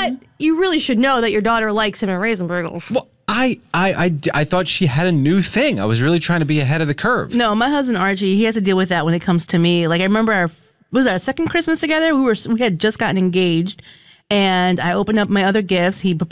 But you really should know that your daughter likes cinnamon raisin bagels. Well, I thought she had a new thing. I was really trying to be ahead of the curve. No, my husband Archie, he has to deal with that when it comes to me. Like I remember our second Christmas together? We had just gotten engaged, and I opened up my other gifts. He